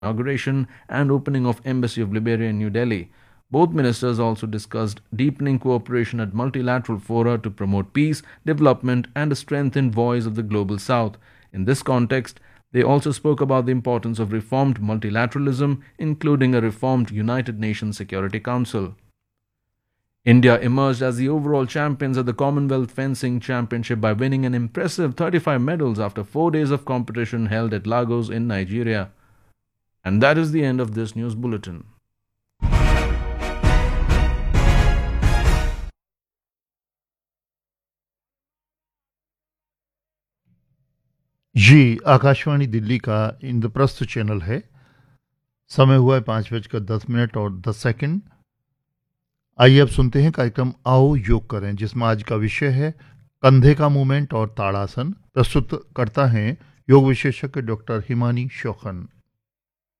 inauguration and opening of Embassy of Liberia in New Delhi. Both ministers also discussed deepening cooperation at multilateral fora to promote peace, development, and a strengthened voice of the global south. In this context, they also spoke about the importance of reformed multilateralism, including a reformed United Nations Security Council. India emerged as the overall champions at the Commonwealth Fencing Championship by winning an impressive 35 medals after 4 days of competition held at Lagos in Nigeria. And that is the end of this news bulletin. जी आकाशवाणी दिल्ली का Indraprastha channel है। समय हुआ है 5:10 और 10 second. आइए अब सुनते हैं कार्यक्रम आओ योग करें, जिसमें आज का विषय है कंधे का मूवमेंट और ताड़ासन। प्रस्तुत करता है योग विशेषज्ञ डॉक्टर हिमानी शौखन।